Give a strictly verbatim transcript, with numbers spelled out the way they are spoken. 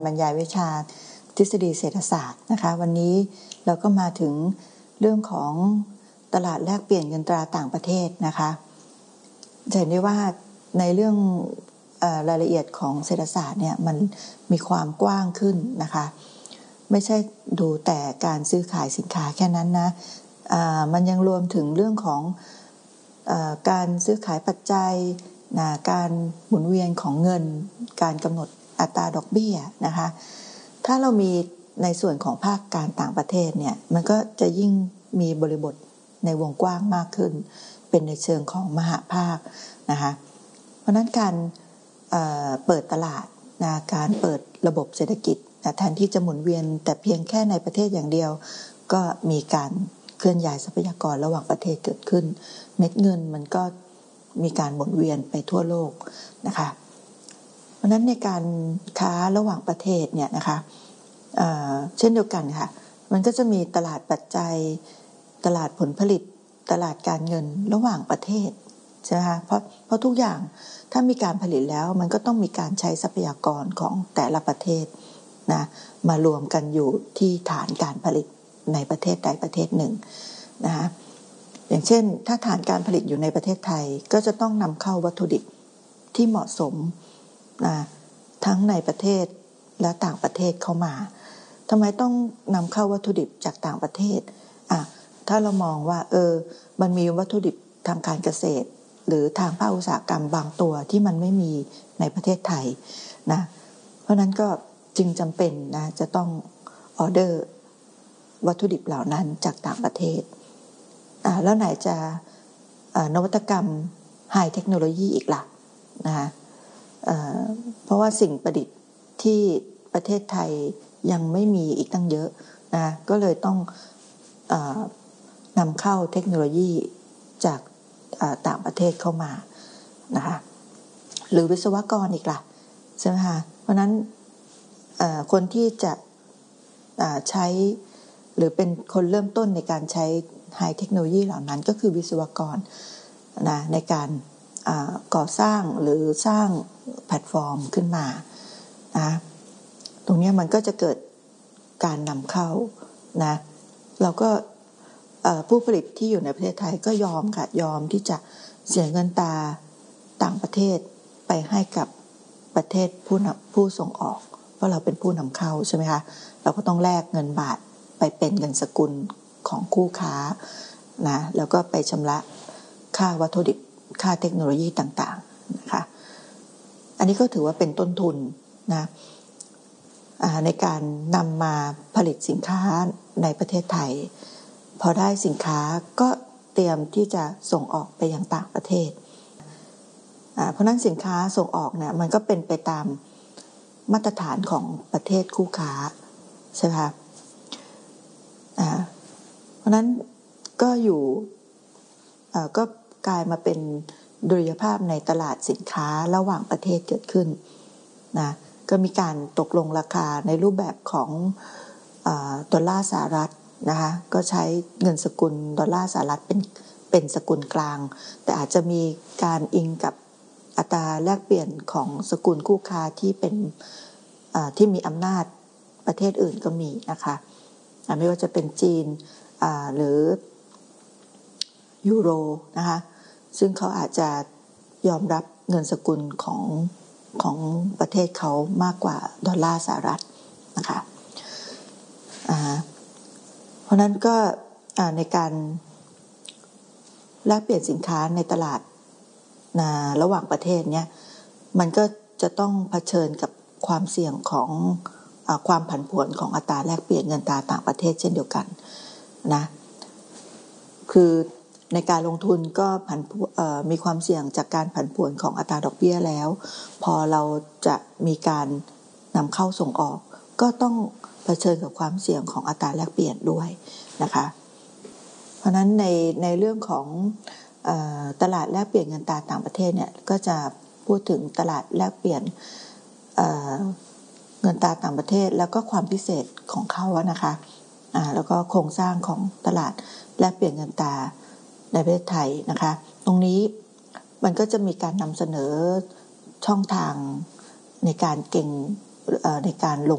บรรยายวิชาทฤษฎีเศรษฐศาสตร์นะคะวันนี้เราก็มาถึงเรื่องของตลาดแลกเปลี่ยนเงินตราต่างประเทศนะคะจะเห็นได้ว่าในเรื่องเอ่อรายละเอียดของเศรษฐศาสตร์เนี่ยมันมีความกว้างขึ้นนะคะไม่ใช่ดูแต่การซื้อขายสินค้าแค่นั้นนะอ่ามันยังรวมถึงเรื่องของเอ่อการซื้อขายปัจจัยนะการหมุนเวียนของเงินการกำหนดอัตราดอกเบี้ยนะคะถ้าเรามีในส่วนของภาคการต่างประเทศเนี่ยมันก็จะยิ่งมีบริบทในวงกว้างมากขึ้นเป็นในเชิงของมหภาคนะคะเพราะนั้นการเอ่อเปิดตลาดนะการเปิดระบบเศรษฐกิจนะแทนที่จะหมุนเวียนแต่เพียงแค่ในประเทศอย่างเดียวก็มีการเคลื่อนย้ายทรัพยากรระหว่างประเทศเกิดขึ้นเม็ดเงินมันก็มีการหมุนเวียนไปทั่วโลกนะคะเพราะนั้นในการค้าระหว่างประเทศเนี่ยนะคะเอ่อเช่นเดียวกันค่ะมันก็จะมีตลาดปัจจัยตลาดผลผลิตตลาดการเงินระหว่างประเทศใช่ไหมคะเพราะเพราะทุกอย่างถ้ามีการผลิตแล้วมันก็ต้องมีการใช้ทรัพยากรของแต่ละประเทศนะมารวมกันอยู่ที่ฐานการผลิตในประเทศใดประเทศหนึ่งนะคะอย่างเช่นถ้าฐานการผลิตอยู่ในประเทศไทยก็จะต้องนำเข้าวัตถุดิบที่เหมาะสมนะทั้งในประเทศและต่างประเทศเข้ามาทำไมต้องนำเข้าวัตถุดิบจากต่างประเทศอ่ะถ้าเรามองว่าเออมันมีวัตถุดิบทางการเกษตรหรือทางภาคอุตสาหกรรมบางตัวที่มันไม่มีในประเทศไทยนะเพราะนั้นก็จึงจำเป็นนะจะต้องออเดอร์วัตถุดิบเหล่านั้นจากต่างประเทศอ่าแล้วไหนจะนวัตกรรมไฮเทคโนโลยีอีกล่ะนะคะเอ่อเพราะว่าสิ่งประดิษฐ์ที่ประเทศไทยยังไม่มีอีกตั้งเยอะนะก็เลยต้องเอ่อนำเข้าเทคโนโลยีจากต่างประเทศเข้ามานะคะหรือวิศวกรอีกล่ะใช่ไหมคะเพราะนั้นคนที่จะใช้หรือเป็นคนเริ่มต้นในการใช้ไฮเทคโนโลยีเหล่านั้นก็คือวิศวกรนะในการก่อสร้างหรือสร้างแพลตฟอร์มขึ้นมานะตรงนี้มันก็จะเกิดการนำเข้านะเราก็ผู้ผลิตที่อยู่ในประเทศไทยก็ยอมค่ะยอมที่จะเสียเงินตราต่างประเทศไปให้กับประเทศผู้นำผู้ส่งออกเพราะเราเป็นผู้นำเข้าใช่ไหมคะเราก็ต้องแลกเงินบาทไปเป็นเงินสกุลของคู่ค้านะแล้วก็ไปชำระค่าวัตถุดิบค่าเทคโนโลยีต่างๆนะคะอันนี้ก็ถือว่าเป็นต้นทุนนะในการนำมาผลิตสินค้าในประเทศไทยพอได้สินค้าก็เตรียมที่จะส่งออกไปยังต่างประเทศเพราะนั้นสินค้าส่งออกเนี่ยมันก็เป็นไปตามมาตรฐานของประเทศคู่ค้าใช่ไหมคะเพราะนั้นก็อยู่ก็กลายมาเป็นดุลยภาพในตลาดสินค้าระหว่างประเทศเกิดขึ้นนะก็มีการตกลงราคาในรูปแบบของดอลลาร์สหรัฐนะคะก็ใช้เงินสกุลดอลลาร์สหรัฐเป็นเป็นสกุลกลางแต่อาจจะมีการอิงกับอัตราแลกเปลี่ยนของสกุลคู่ค้าที่เป็นที่มีอำนาจประเทศอื่นก็มีนะคะไม่ว่าจะเป็นจีนหรือยูโรนะคะซึ่งเขาอาจจะยอมรับเงินสกุลของของประเทศเขามากกว่าดอลลาร์สหรัฐนะคะเพราะนั้นก็ในการแลกเปลี่ยนสินค้าในตลาดระหว่างประเทศเนี่ยมันก็จะต้องเผชิญกับความเสี่ยงของความผันผวนของอัตราแลกเปลี่ยนเงินตราต่างประเทศเช่นเดียวกันนะคือในการลงทุนก็ผันมีความเสี่ยงจากการผันผวนของอัตราดอกเบี้ยแล้วพอเราจะมีการนำเข้าส่งออกก็ต้องเผชิญกับความเสี่ยงของอัตราแลกเปลี่ยนด้วยนะคะเพราะนั้นในในเรื่องของเอ่อตลาดแลกเปลี่ยนเงินตราต่างประเทศเนี่ยก็จะพูดถึงตลาดแลกเปลี่ยนเอ่อเงินตราต่างประเทศแล้วก็ความพิเศษของเขาอะนะคะอ่าแล้วก็โครงสร้างของตลาดแลกเปลี่ยนเงินตราในประเทศไทยนะคะตรงนี้มันก็จะมีการนำเสนอช่องทางในการเก่งในการลง